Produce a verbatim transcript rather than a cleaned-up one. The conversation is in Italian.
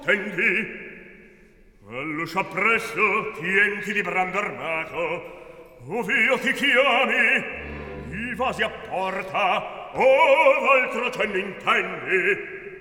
Tendi, all'uscio appresso, tienti di brando armato, ov'io ti chiami, i vasi a porta, o d'altro cenno intendi?